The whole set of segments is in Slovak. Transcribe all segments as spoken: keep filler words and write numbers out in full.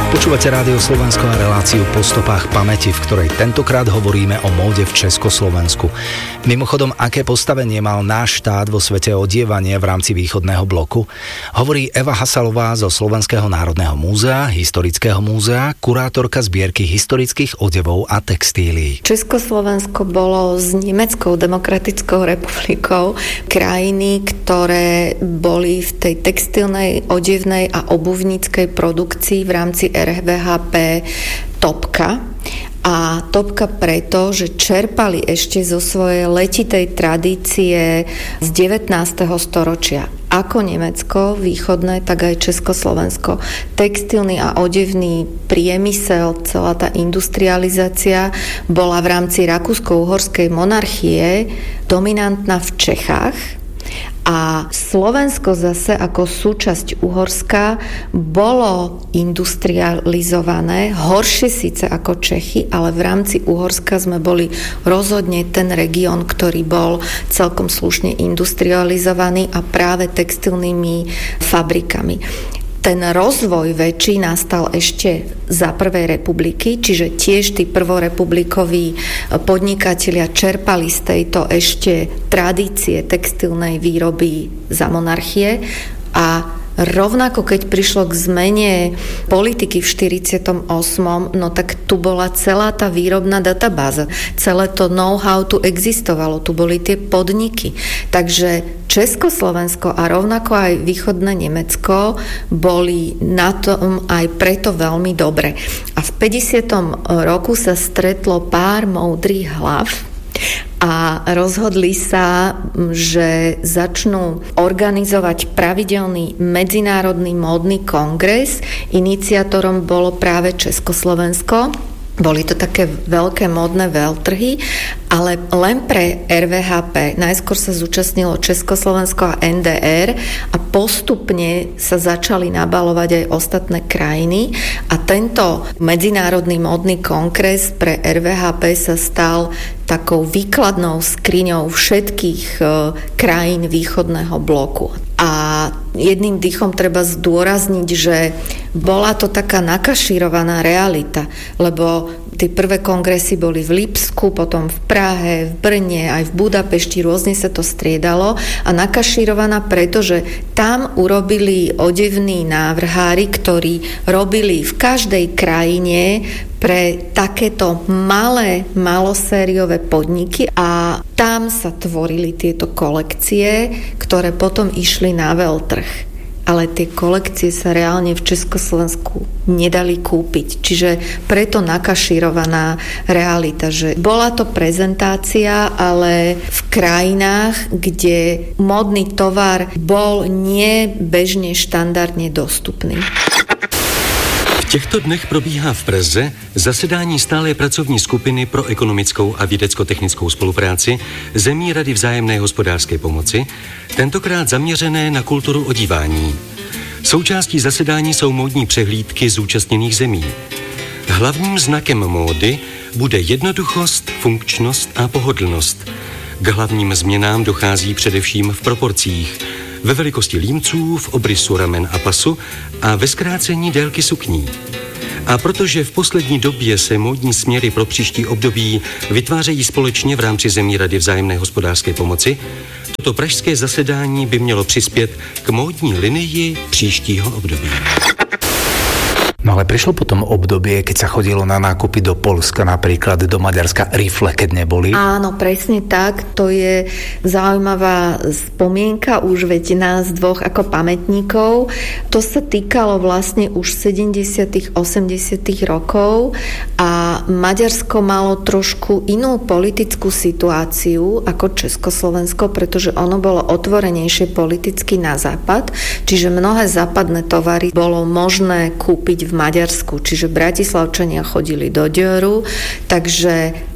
Počúvate Rádio Slovensko a reláciu Po stopách pamäti, v ktorej tentokrát hovoríme o móde v Československu. Mimochodom, aké postavenie mal náš štát vo svete odievania v rámci východného bloku? Hovorí Eva Hasalová zo Slovenského národného múzea, historického múzea, kurátorka zbierky historických odevov a textílií. Československo bolo s Nemeckou demokratickou republikou krajiny, ktoré boli v tej textilnej, odevnej a obuvníckej produkcii v rámci er vé há pé topka. A topka preto, že čerpali ešte zo svojej letitej tradície z devätnásteho storočia. Ako Nemecko, východné, tak aj Československo. Textilný a odevný priemysel, celá tá industrializácia bola v rámci Rakúsko-Uhorskej monarchie dominantná v Čechách. A Slovensko zase ako súčasť Uhorska bolo industrializované, horšie síce ako Čechy, ale v rámci Uhorska sme boli rozhodne ten región, ktorý bol celkom slušne industrializovaný a práve textilnými fabrikami. Ten rozvoj väčší nastal ešte za prvej republiky, čiže tiež tí prvorepublikoví podnikatelia čerpali z tejto ešte tradície textilnej výroby za monarchie a rovnako, keď prišlo k zmene politiky v štyridsiatom ôsmom, no tak tu bola celá tá výrobná databáza. Celé to know-how tu existovalo, tu boli tie podniky. Takže Československo a rovnako aj východné Nemecko boli na tom aj preto veľmi dobre. A v päťdesiatom roku sa stretlo pár moudrých hlav a rozhodli sa, že začnú organizovať pravidelný medzinárodný módny kongres. Iniciátorom bolo práve Československo. Boli to také veľké módne veľtrhy, ale len pre er vé há pé. Najskôr sa zúčastnilo Československo a en dé er a postupne sa začali nabalovať aj ostatné krajiny a tento medzinárodný módny kongres pre er vé há pé sa stal takou výkladnou skriňou všetkých e, krajín východného bloku. A jedným dýchom treba zdôrazniť, že bola to taká nakašírovaná realita, lebo tie prvé kongresy boli v Lipsku, potom v Prahe, v Brne, aj v Budapešti, rôzne sa to striedalo a nakašírovaná, pretože tam urobili odevní návrhári, ktorí robili v každej krajine pre takéto malé, malosériové podniky a tam sa tvorili tieto kolekcie, ktoré potom išli na veľtrh. Ale tie kolekcie sa reálne v Československu nedali kúpiť. Čiže preto nakašírovaná realita, že bola to prezentácia, ale v krajinách, kde módny tovar bol nie bežne štandardne dostupný. V těchto dnech probíhá v Praze zasedání stálé pracovní skupiny pro ekonomickou a vědecko-technickou spolupráci zemí Rady vzájemné hospodářské pomoci, tentokrát zaměřené na kulturu odívání. Součástí zasedání jsou módní přehlídky zúčastněných zemí. Hlavním znakem módy bude jednoduchost, funkčnost a pohodlnost. K hlavním změnám dochází především v proporcích, ve velikosti límců, v obrysu ramen a pasu a ve zkrácení délky sukní. A protože v poslední době se módní směry pro příští období vytvářejí společně v rámci zemí Rady vzájemné hospodářské pomoci, toto pražské zasedání by mělo přispět k módní linii příštího období. No ale prišlo potom obdobie, keď sa chodilo na nákupy do Poľska, napríklad do Maďarska, rifle, keď neboli. Áno, presne tak. To je zaujímavá spomienka už veď nás dvoch ako pamätníkov. To sa týkalo vlastne už sedemdesiatych, osemdesiatych rokov a Maďarsko malo trošku inú politickú situáciu ako Československo, pretože ono bolo otvorenejšie politicky na západ, čiže mnohé západné tovary bolo možné kúpiť v Maďarsku, čiže Bratislavčania chodili do Dioru, takže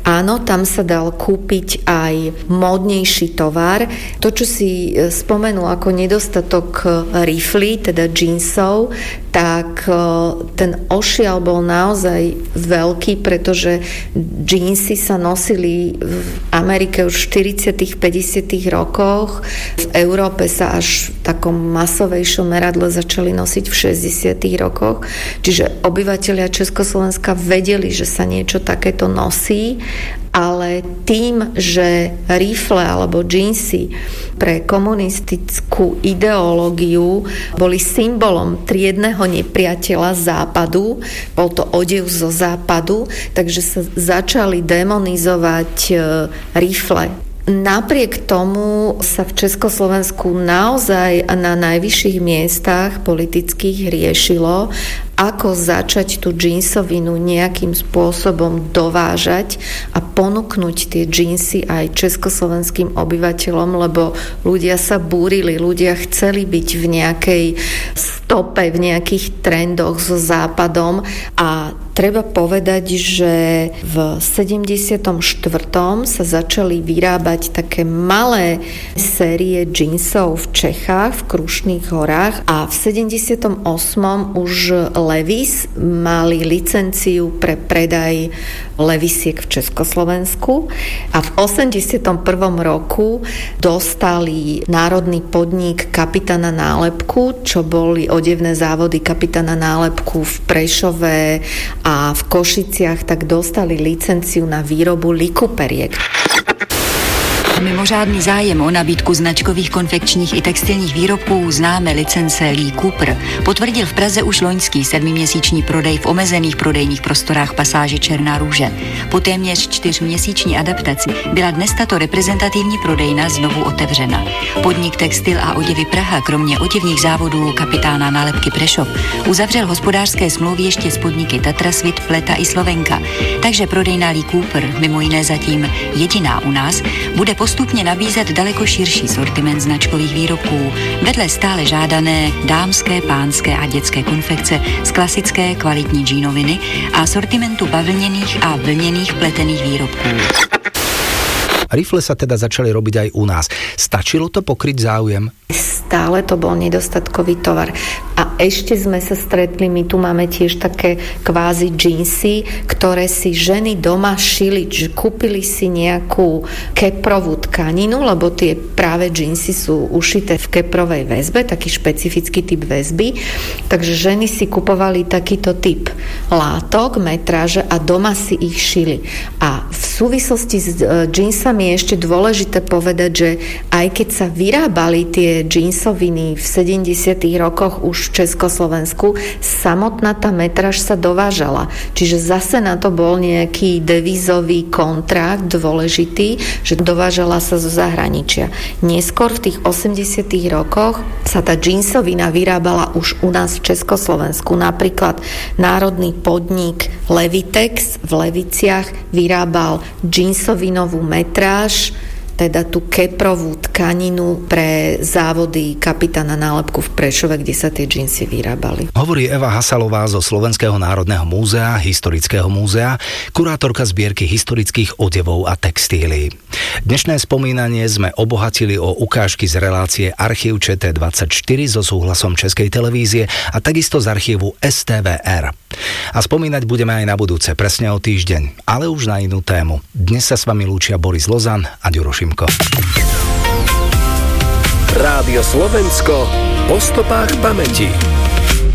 Áno, tam sa dal kúpiť aj módnejší tovar. To, čo si spomenul ako nedostatok rifly, teda džínsov, tak ten ošial bol naozaj veľký, pretože džínsy sa nosili v Amerike už v štyridsiatych päťdesiatych rokoch. V Európe sa až v takom masovejšom meradle začali nosiť v šesťdesiatych rokoch. Čiže obyvatelia Československa vedeli, že sa niečo takéto nosí, ale tým, že rifle alebo džínsy pre komunistickú ideológiu boli symbolom triedneho nepriateľa západu, bol to odev zo západu, takže sa začali demonizovať rifle. Napriek tomu sa v Československu naozaj na najvyšších miestach politických riešilo, ako začať tú džínsovinu nejakým spôsobom dovážať a ponúknuť tie džínsy aj československým obyvateľom, lebo ľudia sa búrili, ľudia chceli byť v nejakej stope, v nejakých trendoch so západom a treba povedať, že v sedemdesiatom štvrtom sa začali vyrábať také malé série džínsov v Čechách, v Krušných horách a v sedemdesiatom ôsmom už Levis mali licenciu pre predaj levisiek v Československu a v osemdesiatom prvom roku dostali národný podnik Kapitána Nálepku, čo boli odevné závody Kapitána Nálepku v Prešove a v Košiciach, tak dostali licenciu na výrobu likuperiek. Mimořádný zájem o nabídku značkových konfekčních i textilních výrobků známe licence Lee Cooper potvrdil v Praze už loňský sedmiměsíční prodej v omezených prodejních prostorách pasáže Černá růže. Po téměř čtyřměsíční adaptaci byla dnes tato reprezentativní prodejna znovu otevřena. Podnik Textil a oděvy Praha kromě oděvních závodů Kapitána Nálepky Prešov uzavřel hospodářské smlouvy ještě s podniky Tatrasvit, Pleta i Slovenka. Takže prodejna Lee Cooper, mimo jiné zatím jediná u nás, bude postupně nabízet daleko širší sortiment značkových výrobků, vedle stále žádané dámské, pánské a dětské konfekce z klasické kvalitní džínoviny a sortimentu bavlněných a vlněných pletených výrobků. Rifle sa teda začali robiť aj u nás. Stačilo to pokryť záujem? Stále to bol nedostatkový tovar. A ešte sme sa stretli, my tu máme tiež také kvázi džínsy, ktoré si ženy doma šili, že kúpili si nejakú keprovú tkaninu, lebo tie práve džínsy sú ušité v keprovej väzbe, taký špecifický typ väzby. Takže ženy si kupovali takýto typ látok, metráže a doma si ich šili. A v súvislosti s džínsami je ešte dôležité povedať, že aj keď sa vyrábali tie džínsoviny v sedemdesiatych rokoch už v Československu, samotná tá metráž sa dovážala. Čiže zase na to bol nejaký devízový kontrakt dôležitý, že dovážala sa zo zahraničia. Neskôr v tých osemdesiatych rokoch sa tá džínsovina vyrábala už u nás v Československu. Napríklad národný podnik Levitex v Leviciach vyrábal džínsovinovú metráž, teda tú keprovú tkaninu pre závody Kapitána Nálepku v Prešove, kde sa tie džínsy vyrábali. Hovorí Eva Hasalová zo Slovenského národného múzea, Historického múzea, kurátorka zbierky historických odevov a textílií. Dnešné spomínanie sme obohatili o ukážky z relácie Archív Č T dvadsaťštyri so súhlasom Českej televízie a takisto z archívu S T V R. A spomínať budeme aj na budúce, presne o týždeň, ale už na inú tému. Dnes sa s vami lúčia Boris Lozan a Ďuro Šimko. Rádio Slovensko po stopách pamäti.